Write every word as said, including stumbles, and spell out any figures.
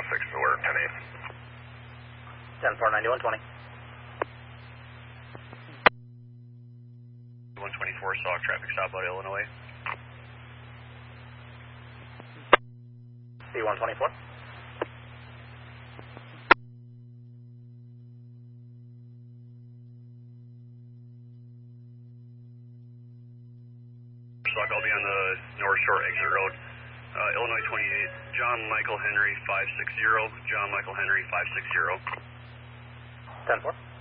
six four, ten eight. ten four, ninety-one twenty. one twenty-four, saw traffic stop out Illinois. C one twenty-four. Stock, I'll be on the North Shore exit road. Uh, Illinois twenty-eight, John Michael Henry five six zero, John Michael Henry five six zero. ten four.